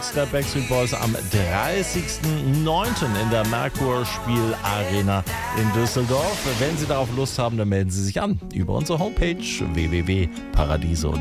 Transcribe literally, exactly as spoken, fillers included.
der Backstreet Boys am dreißigsten neunten in der Merkur Spiel Arena in Düsseldorf. Wenn Sie darauf Lust haben, dann melden Sie sich an über unsere Homepage w w w punkt paradiso